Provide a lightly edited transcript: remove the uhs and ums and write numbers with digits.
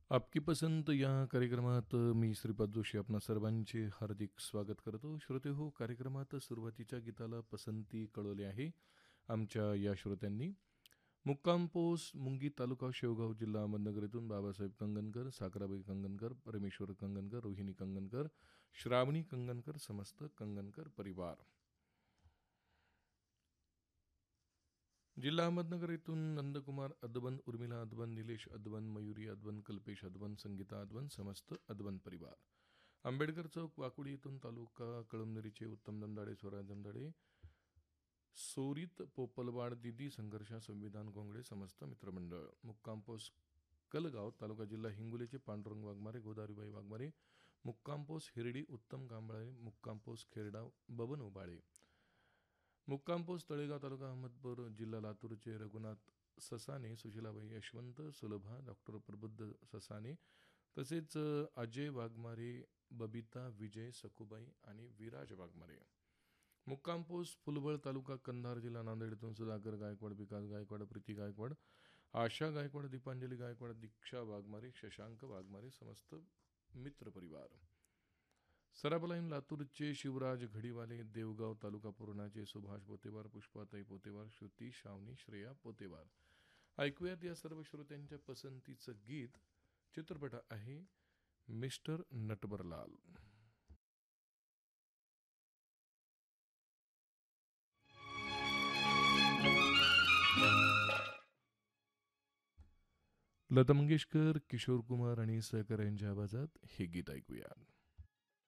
आपकी पसंत या कार्यक्रमात मी श्रीपाद जोशी आपणा सर्वांचे हार्दिक स्वागत करतो. श्रोते हो, कार्यक्रमात सुरुवातीच्या गीताला पसंती कळवली आहे आमच्या या श्रोत्यांनी. मुक्काम पोस्ट मुंगी तालुका शेवगाव जिल्हा अहमदनगर येथून बाबासाहेब कंगनकर, साखराबाई कंगनकर, परमेश्वर कंगनकर, रोहिणी कंगनकर, श्रावणी कंगनकर, समस्त कंगनकर परिवार. जिल्हा अहमदनगर येथून नंदकुमार अदवन, उर्मिला अदवन, निलेश अदवन, मयुरी अदवन, कल्पेश अदवन, संगीता अदवन, समस्त अदवन परिवार. आंबेडकर चौक वाकुडी येथून तालुका कळमनुरीचे उत्तम दमदाडे, स्वराज दमदाडे, सोरित पोपलवाड दिदी, संघर्षा संविधान कोंगडे, समस्त मित्रमंडळ. मुक्काम पोस्ट कलगाव तालुका जिल्हा हिंगोलीचे पांडुरंग वाघमारे, गोदावरीबाई वाघमारे, मुक्काम पोस्ट हिरडी उत्तम कांबळे, मुक्काम पोस्ट खेरडा बबन उबाळे, मुक्काम पोस्ट तळेगाव तालुका अहमदपूर जिल्हा लातूरचे रघुनाथ ससाने, सुशीलाबाई यशवंत, सुलभा, डॉक्टर प्रबुद्ध ससाने, तसेच अजय वाघमारे, बबिता, विजय, सखुबाई आणि विराज वाघमारे. मुक्काम पोस्ट फुलबळ तालुका कंधार जिल्हा नांदेड येथून सुधाकर गायकवाड, विकास गायकवाड, प्रीती गायकवाड, आशा गायकवाड, दीपांजली गायकवाड, दीक्षा वाघमारे, शशांक वाघमारे, समस्त मित्र परिवार. सराबलाईन लातूरचे शिवराज घडीवाले, देवगाव तालुका पूर्णाचे सुभाष पोतेवार, पुष्पाताई पोतेवार, श्रुती, शावनी, श्रेया पोतेवार. ऐकूयात या सर्व श्रोत्यांच्या पसंतीचं गीत. चित्रपट आहे मिस्टर नटबरलाल. लता मंगेशकर, किशोर कुमार आणि सहकार यांच्या आवाजात हे गीत ऐकूया.